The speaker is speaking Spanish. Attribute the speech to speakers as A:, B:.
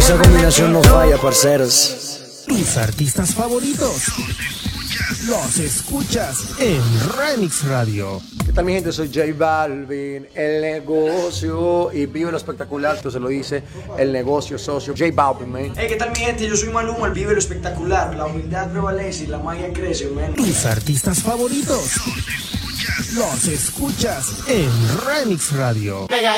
A: Esa combinación no falla, parceros.
B: Tus artistas favoritos los escuchas en Remix Radio.
A: ¿Qué tal, mi gente? Soy J Balvin, el negocio, y vive lo espectacular. Esto se lo dice el negocio socio J Balvin, man.
C: Hey, ¿qué tal, mi gente? Yo soy Maluma, el vive lo espectacular. La humildad prevalece y la magia crece, man.
B: Tus artistas favoritos los escuchas en Remix Radio.